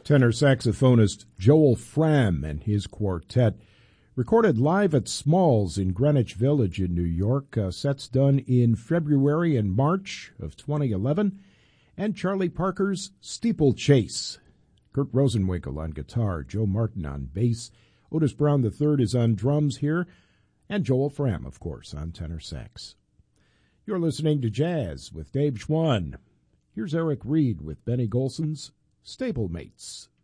Tenor saxophonist Joel Frahm and his quartet, recorded live at Smalls in Greenwich Village in New York. Sets done in February and March of 2011. And Charlie Parker's Steeplechase. Kurt Rosenwinkel on guitar, Joe Martin on bass, Otis Brown III is on drums here, and Joel Frahm, of course, on tenor sax. You're listening to Jazz with Dave Schwann. Here's Eric Reed with Benny Golson's Stablemates.